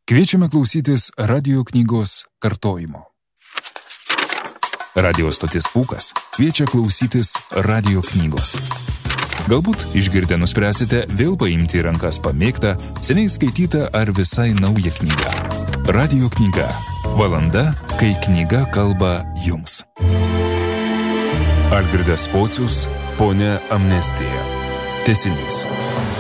Kviečiame klausytis radio knygos kartojimo. Radio stotis Pūkas kviečia klausytis radio knygos. Galbūt išgirdę nuspręsite vėl paimti į rankas pamėgtą, seniai skaitytą ar visai naują knygą. Radio knyga. Valanda, kai knyga kalba jums. Algirdas Pocius, Ponia Amnestija. Tęsinys.